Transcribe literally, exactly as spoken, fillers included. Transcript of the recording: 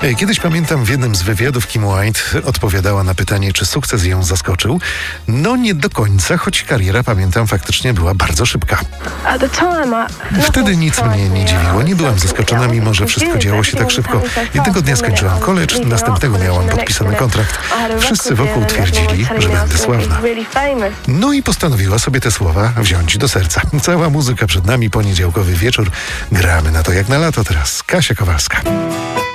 Kiedyś pamiętam w jednym z wywiadów Kim White odpowiadała na pytanie, czy sukces ją zaskoczył. No nie do końca, choć kariera, pamiętam, faktycznie była bardzo szybka. Wtedy nic mnie nie dziwiło. Nie byłam zaskoczona, mimo że wszystko działo się tak szybko. Jednego dnia skończyłam college, następnego miałam podpisany kontrakt. Wszyscy wokół twierdzili, że będę sławna. No i postanowiła sobie te słowa wziąć do serca. Cała muzyka przed nami, poniedziałkowy wieczór. Gramy na to jak na lato teraz. Kasia Kowalska.